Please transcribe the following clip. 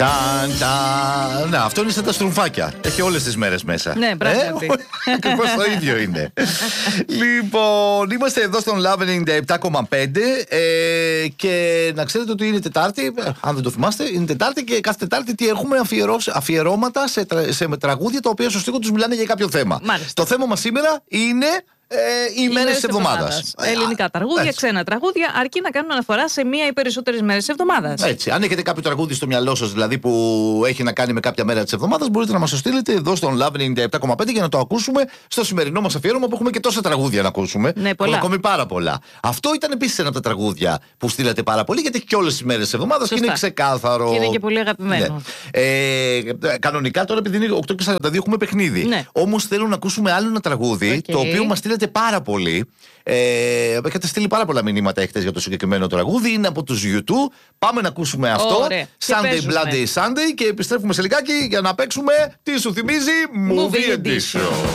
Ναι, αυτό είναι σαν τα στρουμφάκια. Έχει όλες τις μέρες μέσα. Ναι, πράγματι. Ακριβώς το ίδιο είναι. Λοιπόν, είμαστε εδώ στον Love 97,5 και να ξέρετε ότι είναι Τετάρτη. Αν δεν το θυμάστε, είναι Τετάρτη και κάθε Τετάρτη τι έχουμε αφιερώματα σε τραγούδια τα οποία στο στίχο τους μιλάνε για κάποιο θέμα. Μάλιστα. Το θέμα μας σήμερα είναι οι μέρες της εβδομάδας. Ελληνικά τραγούδια, ξένα τραγούδια, αρκεί να κάνουν αναφορά σε μία ή περισσότερες μέρες της εβδομάδας. Έτσι. Αν έχετε κάποιο τραγούδι στο μυαλό σας, δηλαδή που έχει να κάνει με κάποια μέρα της εβδομάδας, μπορείτε να μας το στείλετε εδώ στον Love 97,5 για να το ακούσουμε στο σημερινό μας αφιέρωμα που έχουμε και τόσα τραγούδια να ακούσουμε. Ναι, πολλά. Έχουμε ακόμη πάρα πολλά. Αυτό ήταν επίσης ένα από τα τραγούδια που στείλατε πάρα πολύ, γιατί έχει και όλες τις μέρες της εβδομάδας και είναι ξεκάθαρο. Και είναι και πολύ αγαπημένο. Ναι. Κανονικά τώρα, επειδή είναι 8:42, έχουμε παιχνίδι. Ναι. Όμως θέλω να ακούσουμε άλλο ένα τραγούδι, το οποίο μας στείλατε πάρα πολύ. Έχετε στείλει πάρα πολλά μηνύματα έχετε για το συγκεκριμένο τραγούδι. Είναι από τους YouTube. Πάμε να ακούσουμε αυτό. Ωραία. Sunday Bloody Sunday και επιστρέφουμε σε λιγάκι για να παίξουμε τι σου θυμίζει Movie Edition.